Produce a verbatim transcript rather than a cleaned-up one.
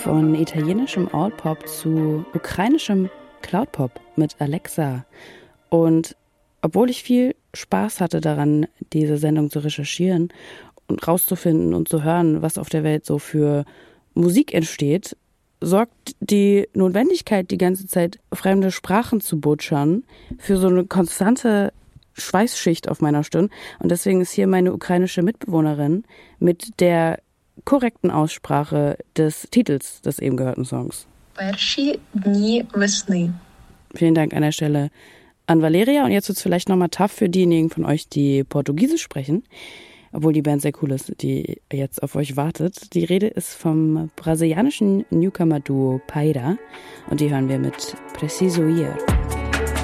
Von italienischem Alt-Pop zu ukrainischem Cloud-Pop mit Alexa. Und obwohl ich viel Spaß hatte daran, diese Sendung zu recherchieren und rauszufinden und zu hören, was auf der Welt so für Musik entsteht, sorgt die Notwendigkeit, die ganze Zeit fremde Sprachen zu butchern, für so eine konstante Schweißschicht auf meiner Stirn. Und deswegen ist hier meine ukrainische Mitbewohnerin mit der korrekten Aussprache des Titels des eben gehörten Songs. Перші дні весни. Vielen Dank an der Stelle an Valeria. Und jetzt wird es vielleicht nochmal tough für diejenigen von euch, die Portugiesisch sprechen, obwohl die Band sehr cool ist, die jetzt auf euch wartet. Die Rede ist vom brasilianischen Newcomer-Duo Paira und die hören wir mit Preciso Ir.